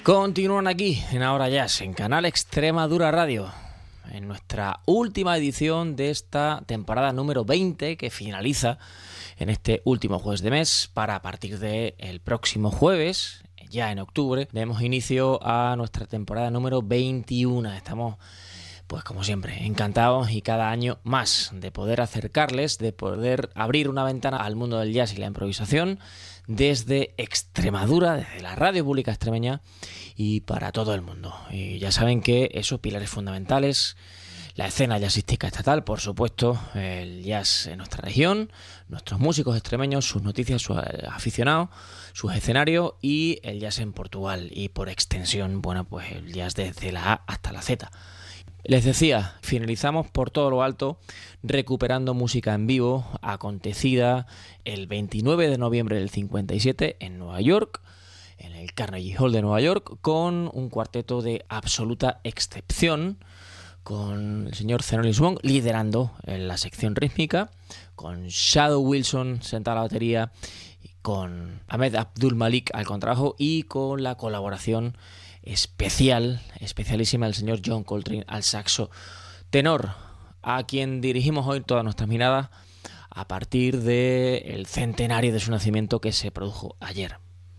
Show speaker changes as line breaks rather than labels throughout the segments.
Continúan aquí en Ahora Jazz, en Canal Extremadura Radio, en nuestra última edición de esta temporada número 20 que finaliza en este último jueves de mes para a partir del próximo jueves, ya en octubre, demos inicio a nuestra temporada número 21. Estamos, pues como siempre, encantados y cada año más de poder acercarles, de poder abrir una ventana al mundo del jazz y la improvisación desde Extremadura, desde la radio pública extremeña y para todo el mundo. Y ya saben que esos pilares fundamentales, la escena jazzística estatal, por supuesto, el jazz en nuestra región, nuestros músicos extremeños, sus noticias, sus aficionados, sus escenarios y el jazz en Portugal y por extensión, bueno, pues el jazz desde la A hasta la Z. Les decía, finalizamos por todo lo alto recuperando música en vivo acontecida el 29 de noviembre del 57 en Nueva York, en el Carnegie Hall de Nueva York, con un cuarteto de absoluta excepción, con el señor Thelonious Monk liderando en la sección rítmica, con Shadow Wilson sentado a la batería, con Ahmed Abdul Malik al contrabajo y con la colaboración especialísima del señor John Coltrane al saxo tenor, a quien dirigimos hoy todas nuestras miradas a partir del centenario de su nacimiento que se produjo ayer,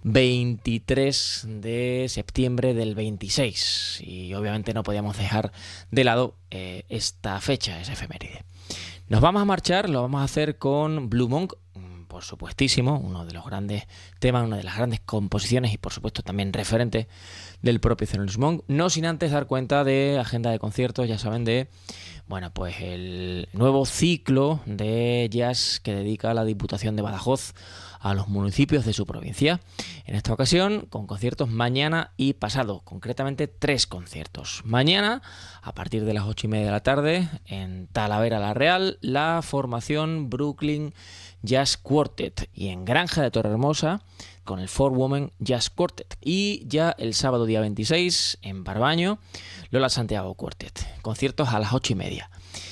23 de septiembre del 26, y obviamente no podíamos dejar de lado esta fecha, esa efeméride. Nos vamos a marchar, lo vamos a hacer con Blue Monk, por supuestísimo, uno de los grandes temas, una de las grandes composiciones y por supuesto también referente del propio Thelonious Monk, no sin antes dar cuenta de agenda de conciertos, ya saben, de bueno, pues el nuevo ciclo de jazz que dedica la Diputación de Badajoz a los municipios de su provincia. En esta ocasión con conciertos mañana y pasado, concretamente 3 conciertos. Mañana, a partir de las 8:30 de la tarde, en Talavera la Real, la formación Brooklyn Jazz Quartet, y en Granja de Torrehermosa con el Four Women Jazz Quartet, y ya el sábado día 26 en Barbaño, Lola Santiago Quartet. Conciertos a las 8:30.